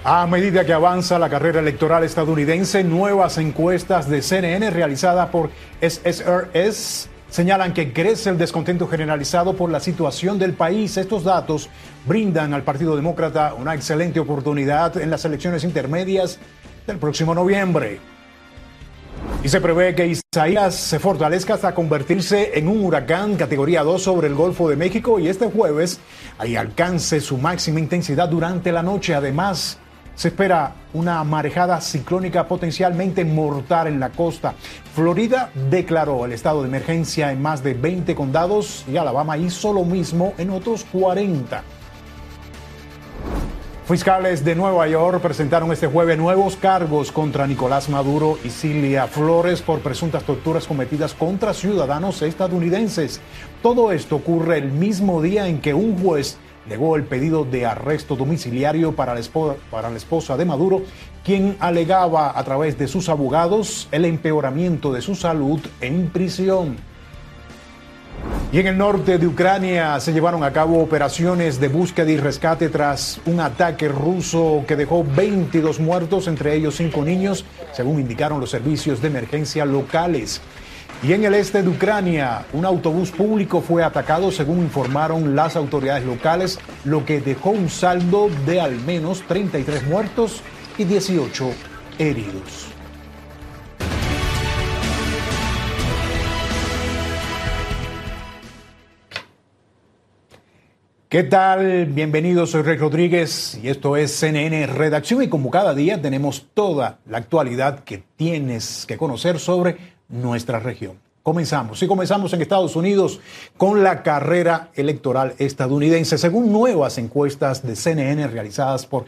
A medida que avanza la carrera electoral estadounidense, nuevas encuestas de CNN realizadas por SSRS señalan que crece el descontento generalizado por la situación del país. Estos datos brindan al Partido Demócrata una excelente oportunidad en las elecciones intermedias del próximo noviembre. Y se prevé que Isaías se fortalezca hasta convertirse en un huracán categoría 2 sobre el Golfo de México y este jueves ahí alcance su máxima intensidad durante la noche. Además, se espera una marejada ciclónica potencialmente mortal en la costa. Florida declaró el estado de emergencia en más de 20 condados y Alabama hizo lo mismo en otros 40. Fiscales de Nueva York presentaron este jueves nuevos cargos contra Nicolás Maduro y Cilia Flores por presuntas torturas cometidas contra ciudadanos estadounidenses. Todo esto ocurre el mismo día en que un juez negó el pedido de arresto domiciliario para la esposa de Maduro, quien alegaba a través de sus abogados el empeoramiento de su salud en prisión. Y en el norte de Ucrania se llevaron a cabo operaciones de búsqueda y rescate tras un ataque ruso que dejó 22 muertos, entre ellos 5 niños, según indicaron los servicios de emergencia locales. Y en el este de Ucrania, un autobús público fue atacado, según informaron las autoridades locales, lo que dejó un saldo de al menos 33 muertos y 18 heridos. ¿Qué tal? Bienvenidos, soy Rey Rodríguez y esto es CNN Redacción y como cada día tenemos toda la actualidad que tienes que conocer sobre nuestra región. Comenzamos en Estados Unidos con la carrera electoral estadounidense. Según nuevas encuestas de CNN realizadas por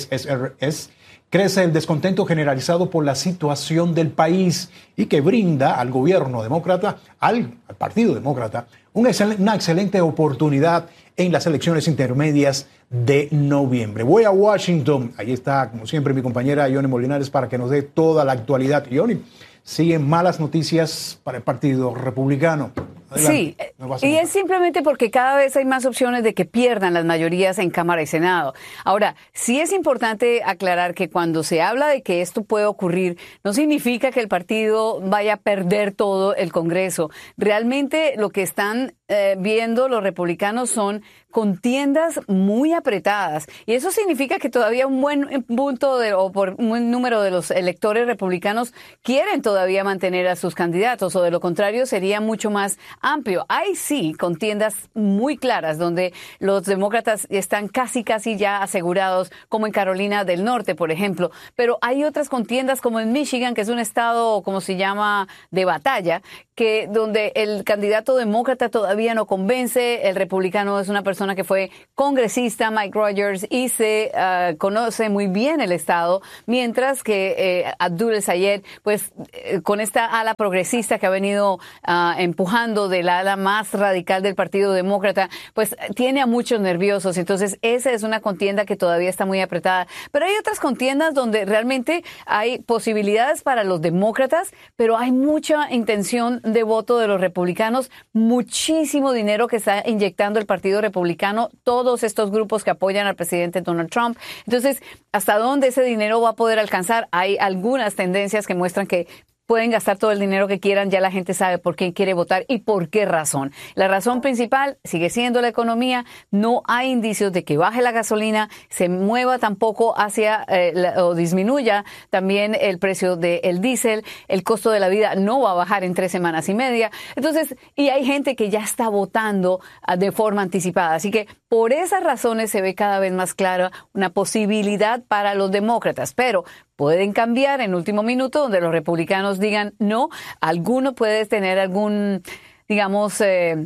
SSRS, crece el descontento generalizado por la situación del país y que brinda al gobierno demócrata, al Partido Demócrata, una excelente oportunidad en las elecciones intermedias de noviembre. Voy a Washington, ahí está como siempre mi compañera Yoni Molinares para que nos dé toda la actualidad. Yoni, siguen malas noticias para el Partido Republicano. Adelante. Sí, y es simplemente porque cada vez hay más opciones de que pierdan las mayorías en Cámara y Senado. Ahora, sí es importante aclarar que cuando se habla de que esto puede ocurrir, no significa que el partido vaya a perder todo el Congreso. Realmente lo que están viendo los republicanos son contiendas muy apretadas y eso significa que todavía un buen punto o por un buen número de los electores republicanos quieren todavía mantener a sus candidatos o de lo contrario sería mucho más amplio. Hay sí contiendas muy claras donde los demócratas están casi ya asegurados, como en Carolina del Norte, por ejemplo, pero hay otras contiendas como en Michigan, que es un estado, como se llama, de batalla, que donde el candidato demócrata todavía no convence, el republicano es una persona que fue congresista, Mike Rogers, y se conoce muy bien el estado, mientras que Abdul El-Sayed, pues con esta ala progresista que ha venido empujando del ala más radical del Partido Demócrata, pues tiene a muchos nerviosos. Entonces esa es una contienda que todavía está muy apretada. Pero hay otras contiendas donde realmente hay posibilidades para los demócratas, pero hay mucha intención de voto de los republicanos, muchísimo dinero que está inyectando el Partido Republicano, todos estos grupos que apoyan al presidente Donald Trump. Entonces, ¿hasta dónde ese dinero va a poder alcanzar? Hay algunas tendencias que muestran que pueden gastar todo el dinero que quieran, ya la gente sabe por quién quiere votar y por qué razón. La razón principal sigue siendo la economía, no hay indicios de que baje la gasolina, se mueva tampoco hacia o disminuya también el precio del diésel, el costo de la vida no va a bajar en 3 semanas y media. Entonces, y hay gente que ya está votando de forma anticipada, así que por esas razones se ve cada vez más clara una posibilidad para los demócratas, pero pueden cambiar en último minuto, donde los republicanos digan no. Alguno puede tener algún, digamos,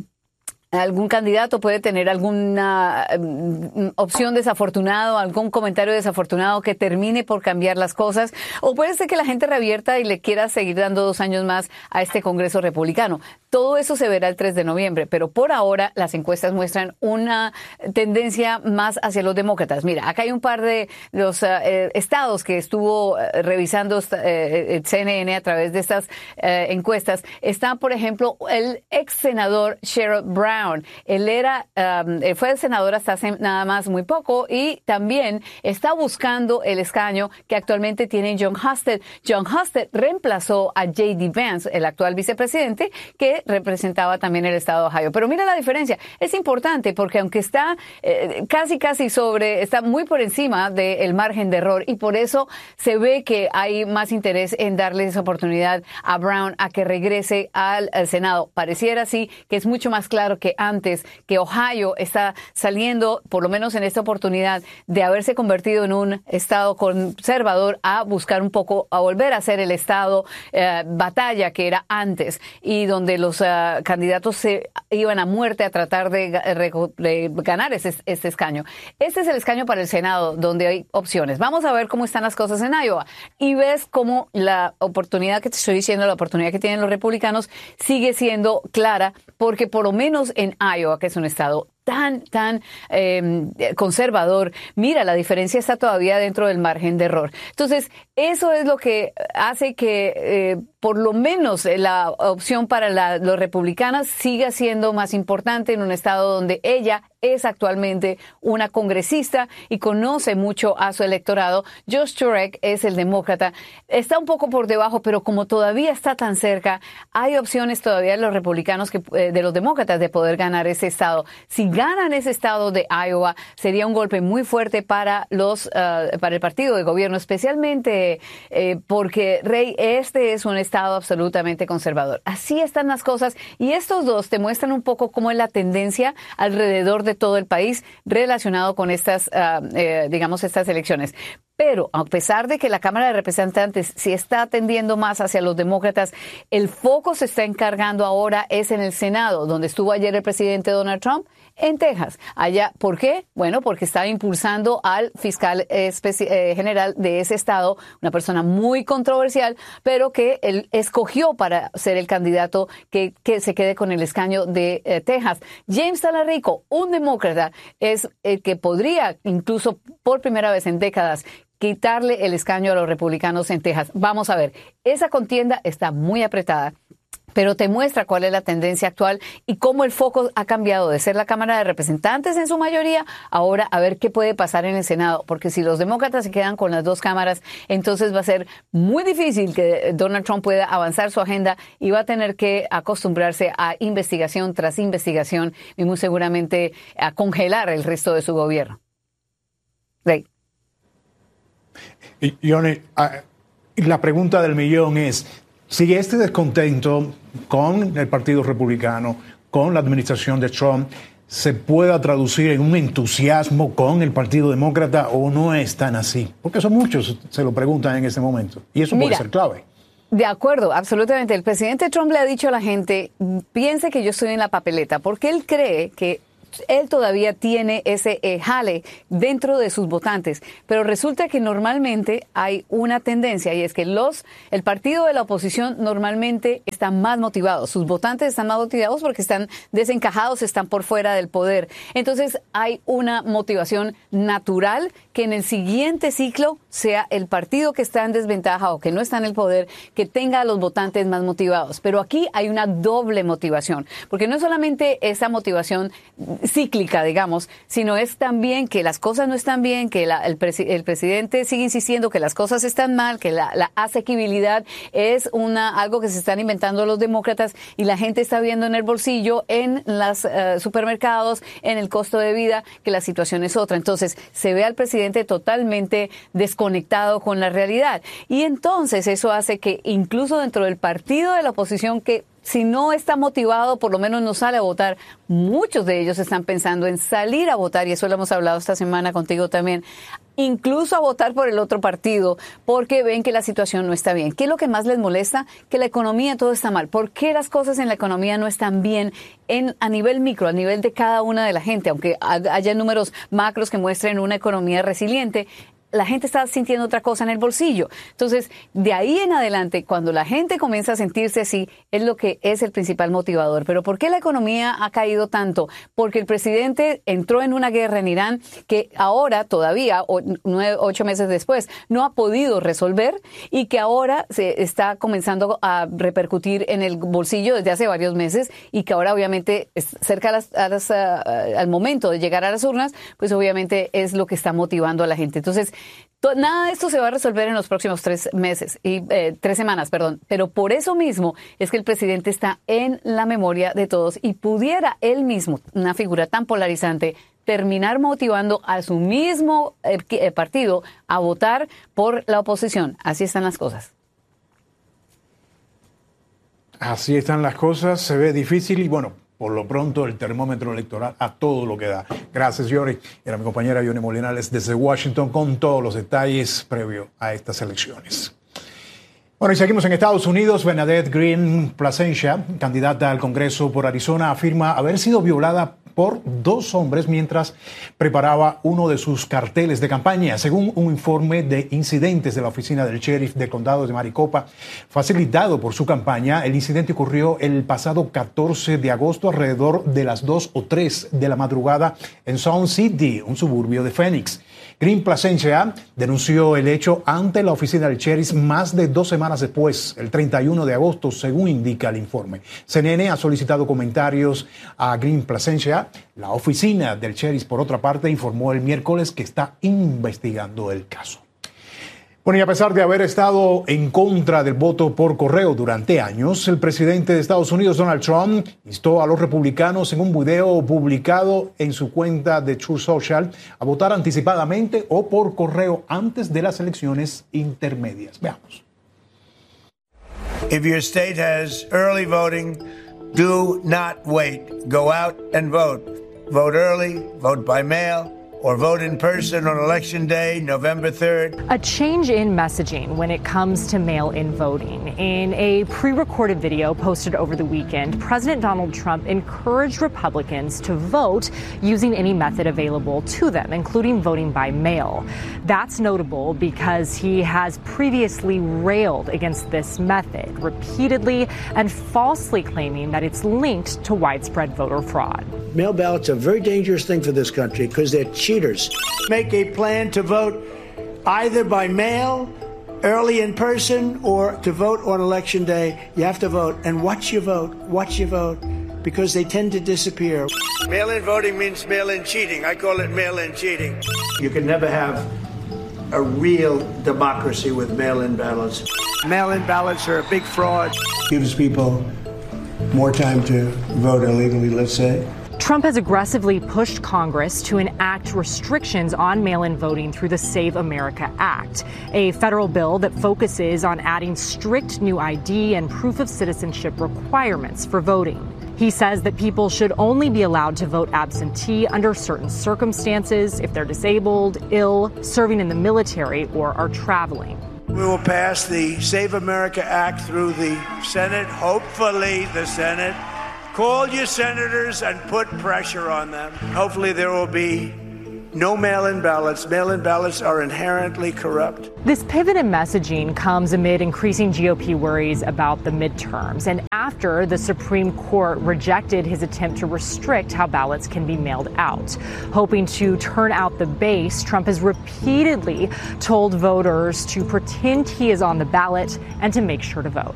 algún candidato puede tener alguna opción desafortunada, algún comentario desafortunado que termine por cambiar las cosas, o puede ser que la gente revierta y le quiera seguir dando 2 años más a este Congreso republicano. Todo eso se verá el 3 de noviembre, pero por ahora las encuestas muestran una tendencia más hacia los demócratas. Mira, acá hay un par de los estados que estuvo revisando CNN a través de estas encuestas. Está, por ejemplo, el ex senador Sherrod Brown, Brown. Él fue senador hasta hace nada más muy poco y también está buscando el escaño que actualmente tiene Jon Husted. Jon Husted reemplazó a J.D. Vance, el actual vicepresidente, que representaba también el estado de Ohio. Pero mira la diferencia. Es importante porque aunque está está muy por encima del margen de error y por eso se ve que hay más interés en darle esa oportunidad a Brown a que regrese al Senado. Pareciera así que es mucho más claro que antes, que Ohio está saliendo, por lo menos en esta oportunidad, de haberse convertido en un estado conservador a buscar un poco, a volver a ser el estado batalla que era antes y donde los candidatos se iban a muerte a tratar de ganar este escaño. Este es el escaño para el Senado donde hay opciones. Vamos a ver cómo están las cosas en Iowa y ves cómo la oportunidad que te estoy diciendo, la oportunidad que tienen los republicanos sigue siendo clara porque por lo menos en Iowa, que es un estado tan conservador, mira, la diferencia está todavía dentro del margen de error. Entonces, eso es lo que hace que por lo menos la opción para los republicanos siga siendo más importante en un estado donde ella es actualmente una congresista y conoce mucho a su electorado. Josh Turek es el demócrata. Está un poco por debajo, pero como todavía está tan cerca, hay opciones todavía de los republicanos, de los demócratas, de poder ganar ese estado. Si ganan ese estado de Iowa, sería un golpe muy fuerte para el partido de gobierno, especialmente porque, Rey, este es un estado absolutamente conservador. Así están las cosas y estos dos te muestran un poco cómo es la tendencia alrededor de todo el país relacionado con estas elecciones. Pero a pesar de que la Cámara de Representantes sí está tendiendo más hacia los demócratas, el foco se está encargando ahora es en el Senado, donde estuvo ayer el presidente Donald Trump, en Texas. Allá, ¿por qué? Bueno, porque estaba impulsando al fiscal general de ese estado, una persona muy controversial, pero que él escogió para ser el candidato que se quede con el escaño de Texas. James Talarico, un demócrata, es el que podría, incluso por primera vez en décadas, quitarle el escaño a los republicanos en Texas. Vamos a ver, esa contienda está muy apretada, pero te muestra cuál es la tendencia actual y cómo el foco ha cambiado de ser la Cámara de Representantes en su mayoría, ahora a ver qué puede pasar en el Senado, porque si los demócratas se quedan con las dos cámaras, entonces va a ser muy difícil que Donald Trump pueda avanzar su agenda y va a tener que acostumbrarse a investigación tras investigación y muy seguramente a congelar el resto de su gobierno. Rey. Y Johnny, la pregunta del millón es, si este descontento con el Partido Republicano, con la administración de Trump, se pueda traducir en un entusiasmo con el Partido Demócrata o no es tan así? Porque eso muchos se lo preguntan en este momento y eso puede ser clave. De acuerdo, absolutamente. El presidente Trump le ha dicho a la gente, piense que yo estoy en la papeleta, porque él cree que él todavía tiene ese jale dentro de sus votantes, pero resulta que normalmente hay una tendencia y es que el partido de la oposición normalmente están más motivados, sus votantes están más motivados porque están desencajados, están por fuera del poder. Entonces hay una motivación natural que en el siguiente ciclo sea el partido que está en desventaja o que no está en el poder, que tenga a los votantes más motivados. Pero aquí hay una doble motivación, porque no es solamente esa motivación cíclica, digamos, sino es también que las cosas no están bien, que el presidente sigue insistiendo que las cosas están mal, que la asequibilidad es algo que se están inventando los demócratas y la gente está viendo en el bolsillo, en los supermercados, en el costo de vida, que la situación es otra. Entonces, se ve al presidente totalmente desconectado con la realidad. Y entonces eso hace que incluso dentro del partido de la oposición, que si no está motivado, por lo menos no sale a votar, muchos de ellos están pensando en salir a votar, y eso lo hemos hablado esta semana contigo también, incluso a votar por el otro partido, porque ven que la situación no está bien. ¿Qué es lo que más les molesta? Que la economía, todo está mal. ¿Por qué las cosas en la economía no están bien a nivel micro, a nivel de cada una de la gente? Aunque haya números macros que muestren una economía resiliente, la gente está sintiendo otra cosa en el bolsillo. Entonces, de ahí en adelante, cuando la gente comienza a sentirse así, es lo que es el principal motivador. Pero ¿por qué la economía ha caído tanto? Porque el presidente entró en una guerra en Irán que ahora todavía, 8 meses después, no ha podido resolver y que ahora se está comenzando a repercutir en el bolsillo desde hace varios meses y que ahora obviamente cerca al momento de llegar a las urnas, pues obviamente es lo que está motivando a la gente. Entonces, nada de esto se va a resolver en los próximos 3 semanas, pero por eso mismo es que el presidente está en la memoria de todos y pudiera él mismo, una figura tan polarizante, terminar motivando a su mismo partido a votar por la oposición. Así están las cosas. Así están las cosas, se ve difícil y bueno, por lo pronto el termómetro electoral a todo lo que da. Gracias, Yori. Era mi compañera Yoni Molinales desde Washington con todos los detalles previo a estas elecciones. Bueno, y seguimos en Estados Unidos. Bernadette Green Plasencia, candidata al Congreso por Arizona, afirma haber sido violada por 2 hombres mientras preparaba uno de sus carteles de campaña. Según un informe de incidentes de la oficina del sheriff del condado de Maricopa, facilitado por su campaña, el incidente ocurrió el pasado 14 de agosto alrededor de las 2 o 3 de la madrugada en Sound City, un suburbio de Phoenix. Green Plasencia denunció el hecho ante la oficina del sheriff más de 2 semanas después, el 31 de agosto, según indica el informe. CNN ha solicitado comentarios a Green Plasencia. La oficina del sheriff, por otra parte, informó el miércoles que está investigando el caso. Bueno, y a pesar de haber estado en contra del voto por correo durante años, el presidente de Estados Unidos, Donald Trump, instó a los republicanos en un video publicado en su cuenta de Truth Social a votar anticipadamente o por correo antes de las elecciones intermedias. Veamos. If your state has early voting, do not wait. Go out and vote. Vote early, vote by mail, or vote in person on Election Day, November 3rd. A change in messaging when it comes to mail-in voting. In a pre-recorded video posted over the weekend, President Donald Trump encouraged Republicans to vote using any method available to them, including voting by mail. That's notable because he has previously railed against this method, repeatedly and falsely claiming that it's linked to widespread voter fraud. Mail ballots are a very dangerous thing for this country because they're cheaters. Make a plan to vote either by mail, early in person, or to vote on Election Day. You have to vote and watch your vote, because they tend to disappear. Mail-in voting means mail-in cheating. I call it mail-in cheating. You can never have a real democracy with mail-in ballots. Mail-in ballots are a big fraud. Gives people more time to vote illegally, let's say. Trump has aggressively pushed Congress to enact restrictions on mail-in voting through the Save America Act, a federal bill that focuses on adding strict new ID and proof of citizenship requirements for voting. He says that people should only be allowed to vote absentee under certain circumstances if they're disabled, ill, serving in the military, or are traveling. We will pass the Save America Act through the Senate, hopefully the Senate. Call your senators and put pressure on them. Hopefully there will be no mail-in ballots. Mail-in ballots are inherently corrupt. This pivot in messaging comes amid increasing GOP worries about the midterms and after the Supreme Court rejected his attempt to restrict how ballots can be mailed out. Hoping to turn out the base, Trump has repeatedly told voters to pretend he is on the ballot and to make sure to vote.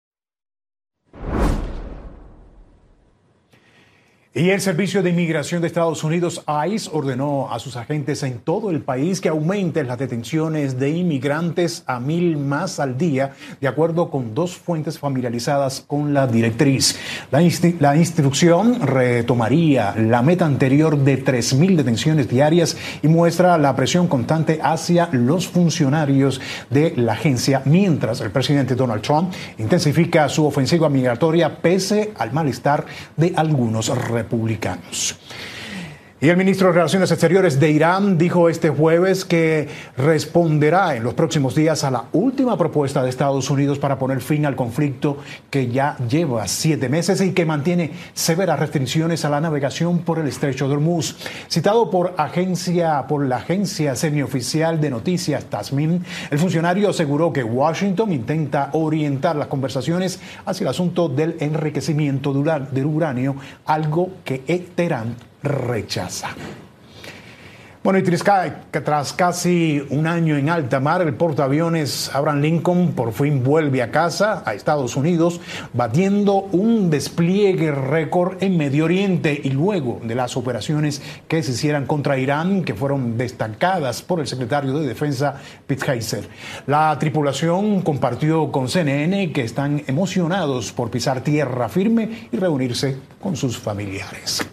Y el Servicio de Inmigración de Estados Unidos, ICE, ordenó a sus agentes en todo el país que aumenten las detenciones de inmigrantes a 1,000 más al día, de acuerdo con 2 fuentes familiarizadas con la directriz. La instrucción retomaría la meta anterior de 3,000 detenciones diarias y muestra la presión constante hacia los funcionarios de la agencia, mientras el presidente Donald Trump intensifica su ofensiva migratoria pese al malestar de algunos republicanos. Y el ministro de Relaciones Exteriores de Irán dijo este jueves que responderá en los próximos días a la última propuesta de Estados Unidos para poner fin al conflicto que ya lleva 7 meses y que mantiene severas restricciones a la navegación por el estrecho de Hormuz. Citado por la agencia semioficial de noticias Tasnim, el funcionario aseguró que Washington intenta orientar las conversaciones hacia el asunto del enriquecimiento del uranio, algo que Teherán rechaza. Bueno, y tras casi un año en alta mar, el portaaviones Abraham Lincoln por fin vuelve a casa, a Estados Unidos, batiendo un despliegue récord en Medio Oriente y luego de las operaciones que se hicieran contra Irán, que fueron destacadas por el secretario de Defensa Pete Hegseth. La tripulación compartió con CNN que están emocionados por pisar tierra firme y reunirse con sus familiares.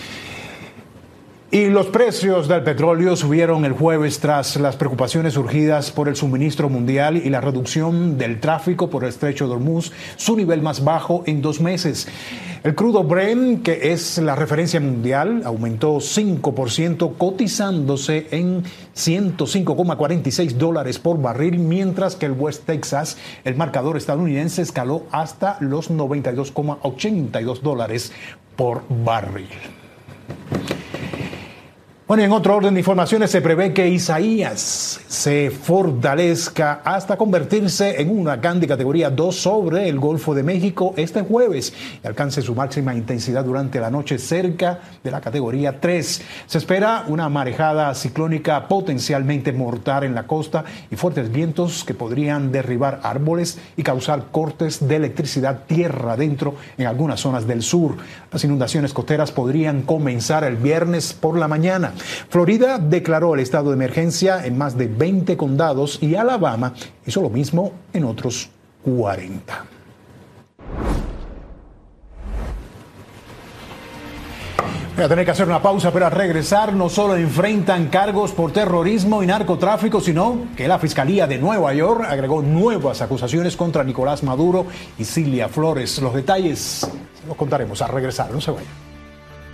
Y los precios del petróleo subieron el jueves tras las preocupaciones surgidas por el suministro mundial y la reducción del tráfico por el estrecho de Hormuz, su nivel más bajo en 2 meses. El crudo Brent, que es la referencia mundial, aumentó 5%, cotizándose en $105,46 por barril, mientras que el West Texas, el marcador estadounidense, escaló hasta los $92,82 por barril. Bueno, en otro orden de informaciones, se prevé que Isaías se fortalezca hasta convertirse en un huracán de categoría 2 sobre el Golfo de México este jueves y alcance su máxima intensidad durante la noche cerca de la categoría 3. Se espera una marejada ciclónica potencialmente mortal en la costa y fuertes vientos que podrían derribar árboles y causar cortes de electricidad tierra adentro en algunas zonas del sur. Las inundaciones costeras podrían comenzar el viernes por la mañana. Florida declaró el estado de emergencia en más de 20 condados y Alabama hizo lo mismo en otros 40. Voy a tener que hacer una pausa, pero al regresar no solo enfrentan cargos por terrorismo y narcotráfico, sino que la Fiscalía de Nueva York agregó nuevas acusaciones contra Nicolás Maduro y Cilia Flores. Los detalles los contaremos al regresar, no se vayan.